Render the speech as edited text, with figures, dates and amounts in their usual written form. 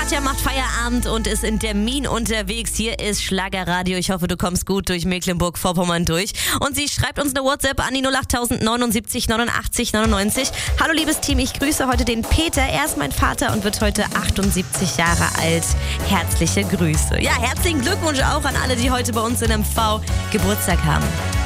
Katja macht Feierabend und ist in Termin unterwegs. Hier ist Schlagerradio. Ich hoffe, du kommst gut durch Mecklenburg-Vorpommern durch. Und sie schreibt uns eine WhatsApp an die 08000 79 89 99. Hallo liebes Team, ich grüße heute den Peter. Er ist mein Vater und wird heute 78 Jahre alt. Herzliche Grüße. Ja, herzlichen Glückwunsch auch an alle, die heute bei uns in MV Geburtstag haben.